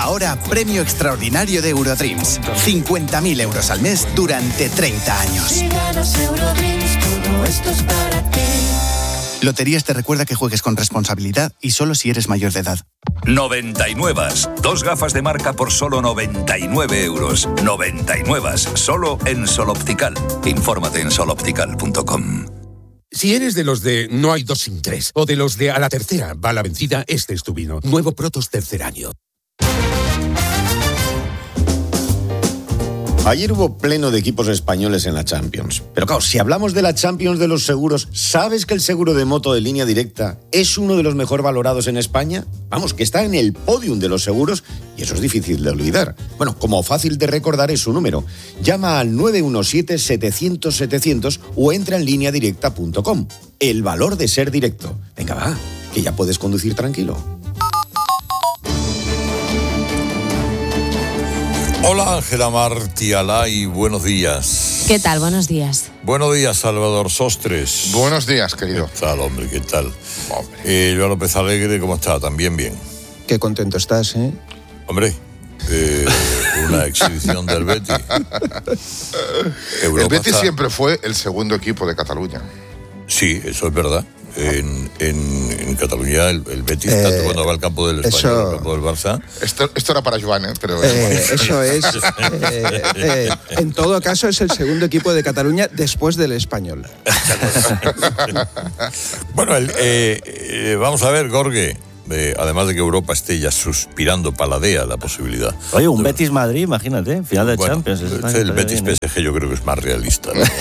Ahora, premio extraordinario de Eurodreams. 50.000 euros al mes durante 30 años. Si ganas Eurodreams, todo esto es para ti. Loterías te recuerda que juegues con responsabilidad y solo si eres mayor de edad. 99. 2 gafas de marca por solo 99 euros. 99. Solo en Sol Optical. Infórmate en soloptical.com. Si eres de los de no hay 2 sin 3 o de los de a la tercera va la vencida, este es tu vino. Nuevo Protos tercer año. Ayer hubo pleno de equipos españoles en la Champions. Pero claro, si hablamos de la Champions de los seguros, ¿sabes que el seguro de moto de Línea Directa es uno de los mejor valorados en España? Vamos, que está en el podium de los seguros y eso es difícil de olvidar. Bueno, como fácil de recordar es su número. Llama al 917-700-700 o entra en lineadirecta.com. El valor de ser directo. Venga, va, que ya puedes conducir tranquilo. Hola Ángela Martialay, buenos días. ¿Qué tal? Buenos días. Buenos días, Salvador Sostres. Buenos días, querido. ¿Qué tal, hombre? ¿Qué tal? Joan López Alegre, ¿cómo está? También bien. Qué contento estás, ¿eh? Hombre, una exhibición del Betis. El Betis siempre fue el segundo equipo de Cataluña. Sí, eso es verdad. En Cataluña el Betis, tanto cuando va al campo del Español, al campo del Barça. Esto era para Joan, pero... Eso es. En todo caso, es el segundo equipo de Cataluña después del Español. Bueno, vamos a ver, Gorge. Además de que Europa esté ya suspirando, paladea la posibilidad. Oye, un Betis-Madrid, imagínate, final de Champions. El Betis-PSG yo creo que es más realista, ¿no?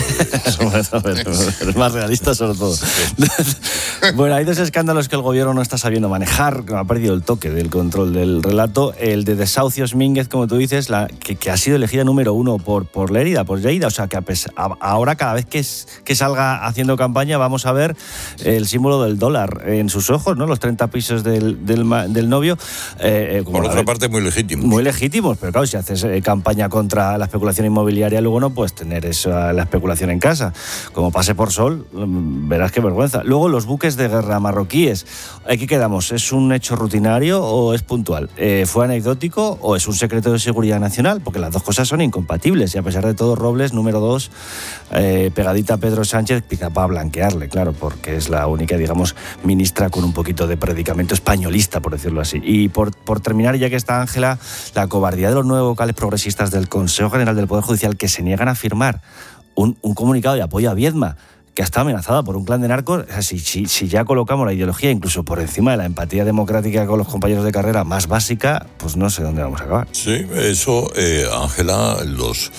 Es más realista sobre todo. Bueno, hay 2 escándalos que el gobierno no está sabiendo manejar, ha perdido el toque del control del relato. El de Desahucios Mínguez, como tú dices, que ha sido elegida número 1 por Lérida, por Lleida. O sea, que ahora cada vez que salga haciendo campaña vamos a ver el símbolo del dólar en sus ojos, ¿no? Los 30 pisos del novio. Por otra parte, muy legítimos. Muy legítimos, pero claro, si haces campaña contra la especulación inmobiliaria, luego no puedes tener la especulación en casa. Como pase por sol, verás qué vergüenza. Luego, los buques de guerra marroquíes. ¿Aquí quedamos? ¿Es un hecho rutinario o es puntual? ¿Fue anecdótico o es un secreto de seguridad nacional? Porque las dos cosas son incompatibles. Y a pesar de todo, Robles, número 2, pegadita a Pedro Sánchez, quizá para blanquearle, claro, porque es la única, digamos, ministra con un poquito de predicamento españolista, por decirlo así. Y por terminar, ya que está Ángela, la cobardía de los 9 vocales progresistas del Consejo General del Poder Judicial que se niegan a firmar un comunicado de apoyo a Viedma, que está amenazada por un clan de narcos. O sea, si ya colocamos la ideología incluso por encima de la empatía democrática con los compañeros de carrera más básica, pues no sé dónde vamos a acabar. Sí, eso, Ángela, los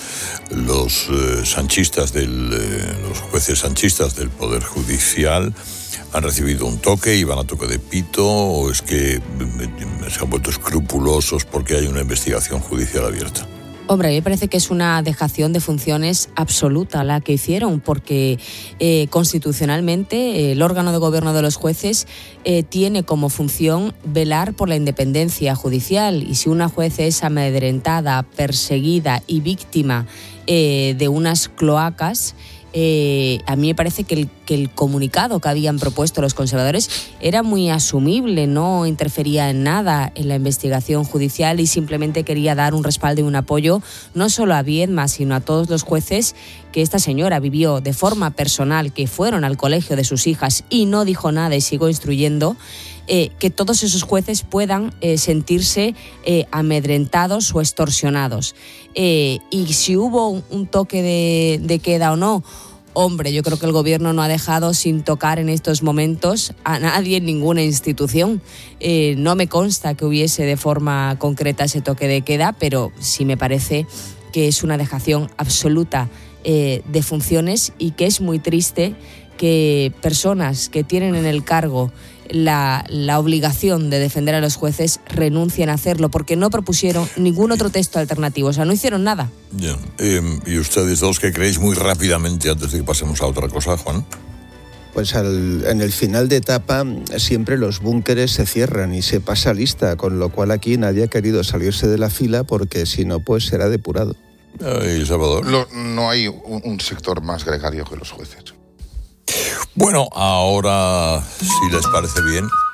sanchistas los jueces sanchistas del Poder Judicial han recibido un toque y van a toque de pito, o es que se han vuelto escrupulosos porque hay una investigación judicial abierta. Hombre, a mí me parece que es una dejación de funciones absoluta la que hicieron, porque constitucionalmente el órgano de gobierno de los jueces tiene como función velar por la independencia judicial, y si una juez es amedrentada, perseguida y víctima de unas cloacas, a mí me parece que el comunicado que habían propuesto los conservadores era muy asumible, no interfería en nada en la investigación judicial y simplemente quería dar un respaldo y un apoyo no solo a Viedma, sino a todos los jueces que esta señora vivió de forma personal, que fueron al colegio de sus hijas y no dijo nada y siguió instruyendo. Que todos esos jueces puedan sentirse amedrentados o extorsionados. Y si hubo un toque de queda o no, hombre, yo creo que el gobierno no ha dejado sin tocar en estos momentos a nadie en ninguna institución. No me consta que hubiese de forma concreta ese toque de queda, pero sí me parece que es una dejación absoluta de funciones, y que es muy triste que personas que tienen en el cargo la obligación de defender a los jueces renuncien a hacerlo, porque no propusieron ningún otro texto alternativo, o sea, no hicieron nada. Bien. ¿Y ustedes dos qué creéis muy rápidamente antes de que pasemos a otra cosa, Juan? Pues en el final de etapa siempre los búnkeres se cierran y se pasa lista, con lo cual aquí nadie ha querido salirse de la fila, porque si no, pues será depurado. ¿Y Salvador? No hay un sector más gregario que los jueces. Bueno, ahora, si les parece bien,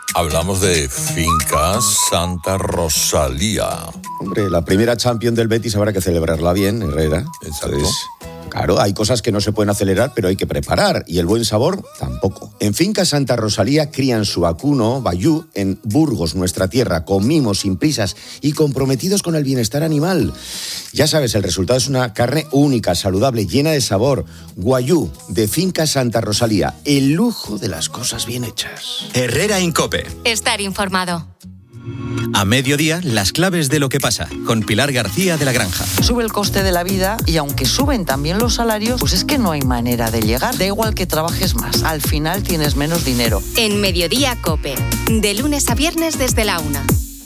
Hablamos de Finca Santa Rosalía. Hombre, la primera Champions del Betis habrá que celebrarla bien, Herrera. Exacto. Entonces, claro, hay cosas que no se pueden acelerar, pero hay que preparar. Y el buen sabor, tampoco. En Finca Santa Rosalía crían su vacuno, Bayú, en Burgos, nuestra tierra, con mimos, sin prisas y comprometidos con el bienestar animal. Ya sabes, el resultado es una carne única, saludable, llena de sabor. Guayú, de Finca Santa Rosalía. El lujo de las cosas bien hechas. Herrera en COPE. Estar informado. A mediodía, las claves de lo que pasa, con Pilar García de La Granja. Sube el coste de la vida y aunque suben también los salarios, pues es que no hay manera de llegar. Da igual que trabajes más, al final tienes menos dinero. En Mediodía COPE, de lunes a viernes desde la 1.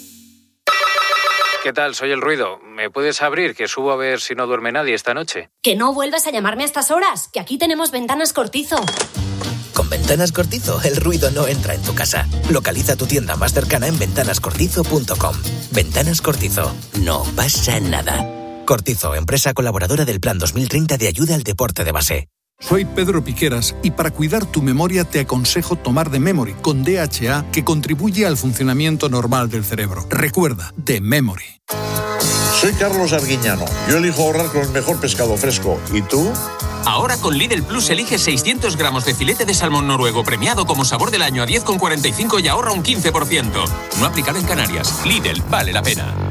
¿Qué tal? Soy El Ruido. ¿Me puedes abrir? Que subo a ver si no duerme nadie esta noche. Que no vuelvas a llamarme a estas horas, que aquí tenemos Ventanas Cortizo. Con Ventanas Cortizo, el ruido no entra en tu casa. Localiza tu tienda más cercana en ventanascortizo.com. Ventanas Cortizo. No pasa nada. Cortizo, empresa colaboradora del Plan 2030 de ayuda al deporte de base. Soy Pedro Piqueras y para cuidar tu memoria te aconsejo tomar The Memory con DHA, que contribuye al funcionamiento normal del cerebro. Recuerda, The Memory. Soy Carlos Arguiñano. Yo elijo ahorrar con el mejor pescado fresco. ¿Y tú? Ahora con Lidl Plus elige 600 gramos de filete de salmón noruego premiado como sabor del año a 10,45 y ahorra un 15%. No aplicado en Canarias. Lidl, vale la pena.